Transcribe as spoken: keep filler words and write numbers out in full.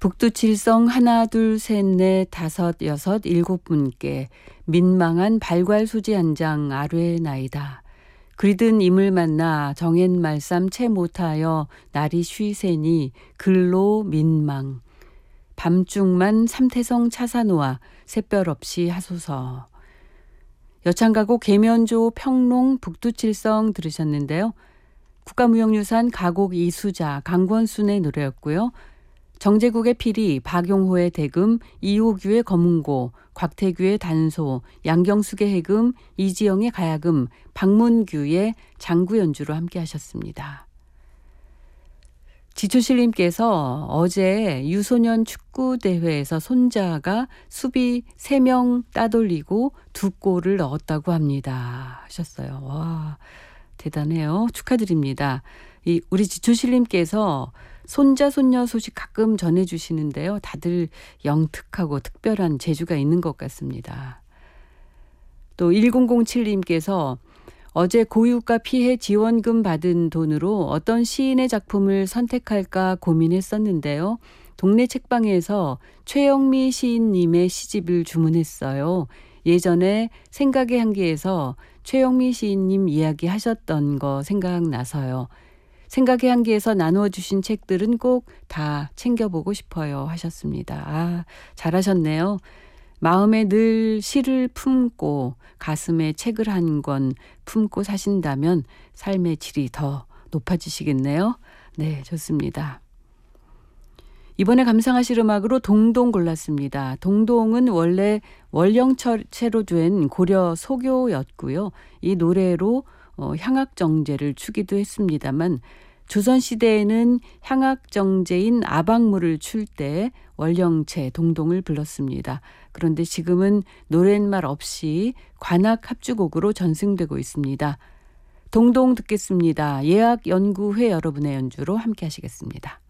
북두칠성 하나 둘 셋 넷 다섯 여섯 일곱 분께 민망한 발괄 수지 한 장 아뢰나이다. 그리든 임을 만나 정엔 말쌈 채 못하여 날이 쉬세니 글로 민망. 밤중만 삼태성 차사노아 샛별 없이 하소서. 여창가곡 계면조 평롱 북두칠성 들으셨는데요. 국가무형유산 가곡 이수자 강권순의 노래였고요. 정제국의 피리, 박용호의 대금, 이호규의 검은고, 곽태규의 단소, 양경숙의 해금, 이지영의 가야금, 박문규의 장구 연주로 함께 하셨습니다. 지초실님께서 어제 유소년 축구대회에서 손자가 수비 세 명 따돌리고 두 골을 넣었다고 합니다. 하셨어요. 와, 대단해요. 축하드립니다. 이 우리 지초실님께서 손자 손녀 소식 가끔 전해주시는데요. 다들 영특하고 특별한 재주가 있는 것 같습니다. 또 천칠님께서 어제 고유가 피해 지원금 받은 돈으로 어떤 시인의 작품을 선택할까 고민했었는데요. 동네 책방에서 최영미 시인님의 시집을 주문했어요. 예전에 생각의 향기에서 최영미 시인님 이야기하셨던 거 생각나서요. 생각의 향기에서 나누어 주신 책들은 꼭 다 챙겨보고 싶어요 하셨습니다. 아, 잘하셨네요. 마음에 늘 시를 품고 가슴에 책을 한 권 품고 사신다면 삶의 질이 더 높아지시겠네요. 네, 좋습니다. 이번에 감상하실 음악으로 동동 골랐습니다. 동동은 원래 원령체로 된 고려 소교였고요. 이 노래로 어, 향악정제를 추기도 했습니다만 조선시대에는 향악정제인 아방무를 출 때 원령체 동동을 불렀습니다. 그런데 지금은 노랫말 없이 관악 합주곡으로 전승되고 있습니다. 동동 듣겠습니다. 예악연구회 여러분의 연주로 함께 하시겠습니다.